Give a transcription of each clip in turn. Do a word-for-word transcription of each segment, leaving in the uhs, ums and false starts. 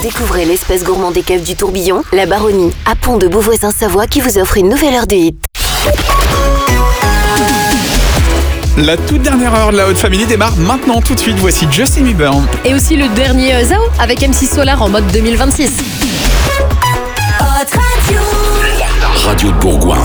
Découvrez l'espace gourmand des caves du Tourbillon, la Baronnie, à Pont de Beauvoisin-Savoie qui vous offre une nouvelle heure de hit. La toute dernière heure de la Haute Family démarre maintenant, tout de suite. Voici Justin Bieber. Et aussi le dernier euh, Zao avec M six Solar en mode deux mille vingt-six. La radio de Bourgoin.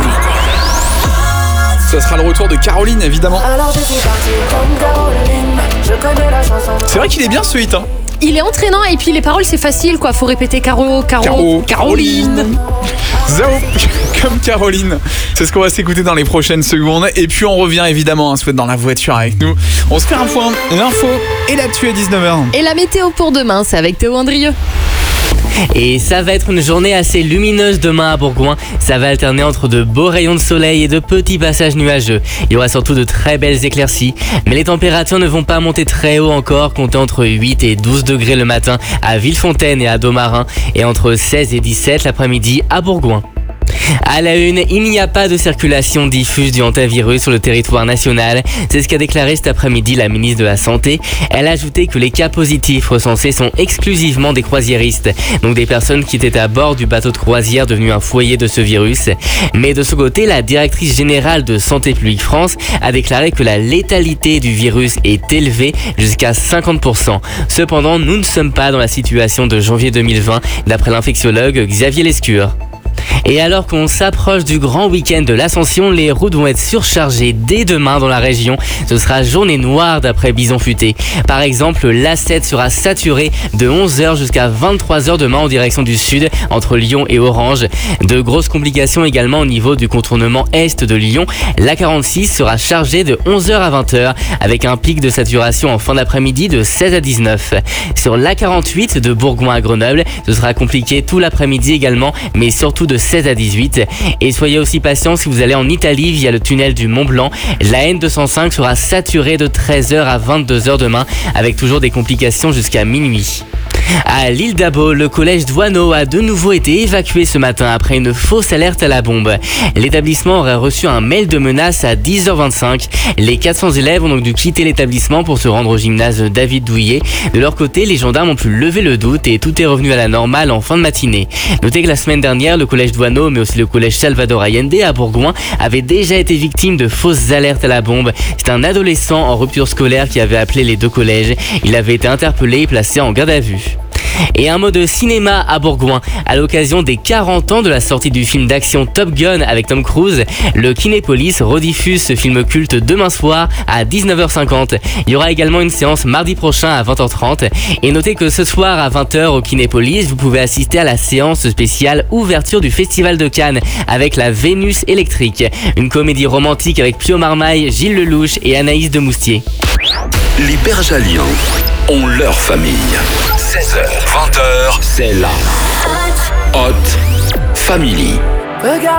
Ce sera le retour de Caroline, évidemment. Alors je suis parti comme Caroline. Je connais la chanson. C'est vrai qu'il est bien ce hit, hein. Il est entraînant et puis les paroles c'est facile quoi, faut répéter Caro, Caro, Caro, Caroline. Zao, comme Caroline. C'est ce qu'on va s'écouter dans les prochaines secondes. Et puis on revient évidemment, hein, se mettre dans la voiture avec nous. On se fait un point, l'info et l'actu à dix-neuf heures. Et la météo pour demain, c'est avec Théo Andrieux. Et ça va être une journée assez lumineuse demain à Bourgoin. Ça va alterner entre de beaux rayons de soleil et de petits passages nuageux. Il y aura surtout de très belles éclaircies. Mais les températures ne vont pas monter très haut encore, comptez entre huit et douze degrés le matin à Villefontaine et à Domarin, et entre seize et dix-sept l'après-midi à Bourgoin. À la une, il n'y a pas de circulation diffuse du hantavirus sur le territoire national. C'est ce qu'a déclaré cet après-midi la ministre de la Santé. Elle a ajouté que les cas positifs recensés sont exclusivement des croisiéristes, donc des personnes qui étaient à bord du bateau de croisière devenu un foyer de ce virus. Mais de ce côté, la directrice générale de Santé publique France a déclaré que la létalité du virus est élevée jusqu'à cinquante pour cent. Cependant, nous ne sommes pas dans la situation de janvier deux mille vingt, d'après l'infectiologue Xavier Lescure. Et alors qu'on s'approche du grand week-end de l'Ascension, les routes vont être surchargées dès demain dans la région. Ce sera journée noire d'après Bison Futé. Par exemple, l'A sept sera saturée de onze heures jusqu'à vingt-trois heures demain en direction du sud, entre Lyon et Orange. De grosses complications également au niveau du contournement est de Lyon. L'A quarante-six sera chargée de onze heures à vingt heures, avec un pic de saturation en fin d'après-midi de seize à dix-neuf. Sur l'A quarante-huit de Bourgoin à Grenoble, ce sera compliqué tout l'après-midi également, mais surtout de seize à dix-huit. Et soyez aussi patients si vous allez en Italie via le tunnel du Mont Blanc. La N deux cent cinq sera saturée de treize heures à vingt-deux heures demain, avec toujours des complications jusqu'à minuit. À l'île d'Abo, le collège Douaneau a de nouveau été évacué ce matin après une fausse alerte à la bombe. L'établissement aurait reçu un mail de menace à dix heures vingt-cinq. Les quatre cents élèves ont donc dû quitter l'établissement pour se rendre au gymnase David Douillet. De leur côté, les gendarmes ont pu lever le doute et tout est revenu à la normale en fin de matinée. Notez que la semaine dernière, le collège Douaneau, mais aussi le collège Salvador Allende à Bourgoin, avait déjà été victime de fausses alertes à la bombe. C'est un adolescent en rupture scolaire qui avait appelé les deux collèges. Il avait été interpellé et placé en garde à vue. Et un mot de cinéma à Bourgoin. À l'occasion des quarante ans de la sortie du film d'action Top Gun avec Tom Cruise, le Kinépolis rediffuse ce film culte demain soir à dix-neuf heures cinquante. Il y aura également une séance mardi prochain à vingt heures trente. Et notez que ce soir à vingt heures au Kinépolis, vous pouvez assister à la séance spéciale ouverture du Festival de Cannes avec la Vénus électrique. Une comédie romantique avec Pio Marmaille, Gilles Lelouch et Anaïs de Moustier. Les Bergaliens ont leur famille. seize heures, vingt heures, c'est la Haute Family. Regarde.